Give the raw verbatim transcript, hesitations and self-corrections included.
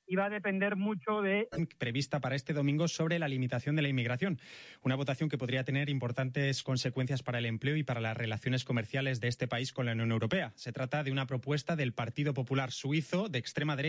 y va a depender mucho de... Prevista para este domingo sobre la limitación de la inmigración. Una votación que podría tener importantes consecuencias para el empleo y para las relaciones comerciales de este país con la Unión Europea. Se trata de una propuesta del Partido Popular Suizo de extrema derecha